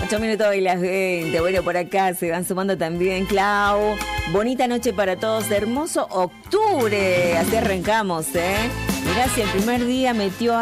8 minutos y las 20. Bueno, por acá se van sumando también Clau. Bonita noche para todos. Hermoso octubre. Así arrancamos, ¿eh? Mirá, si el primer día metió